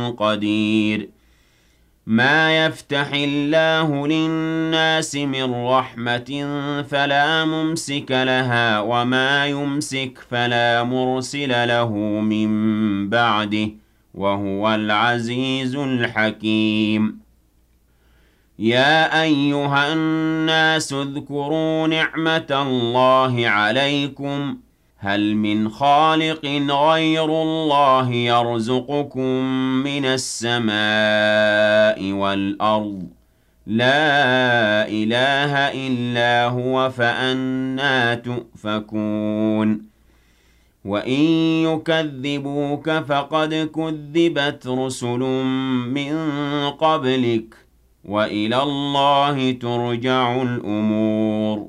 قدير ما يفتح الله للناس من رحمة فلا ممسك لها وما يمسك فلا مرسل له من بعده وهو العزيز الحكيم يا أيها الناس اذكروا نعمة الله عليكم هل من خالق غير الله يرزقكم من السماء والأرض لا إله إلا هو فأنى تؤفكون وإن يكذبوك فقد كذبت رسل من قبلك وإلى الله ترجع الأمور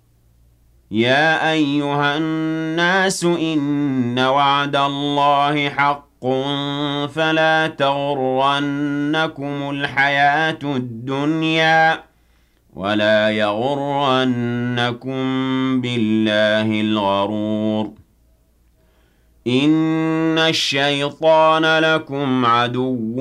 يا أيها الناس إن وعد الله حق فلا تغرنكم الحياة الدنيا ولا يغرنكم بالله الغرور إن الشيطان لكم عدو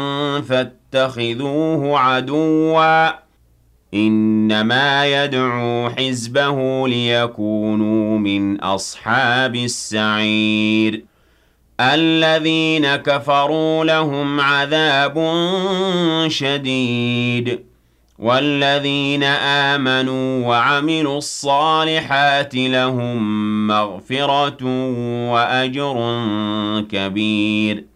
فاتخذوه عدوا إنما يدعو حزبه ليكونوا من أصحاب السعير الذين كفروا لهم عذاب شديد والذين آمنوا وعملوا الصالحات لهم مغفرة وأجر كبير